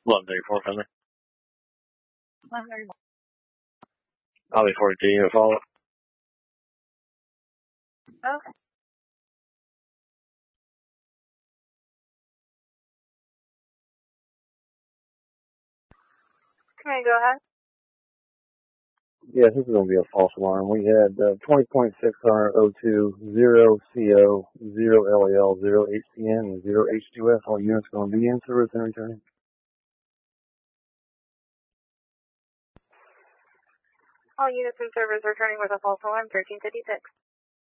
1134, Finley. I'll be 42, you follow up. Okay. Okay, go ahead. Yes, this is going to be a false alarm. We had 20.6 on 02, 0 CO, 0 LAL, 0 HCN, and 0 H2S. All units going to be in service and returning. All units in service returning with a false alarm, 1356.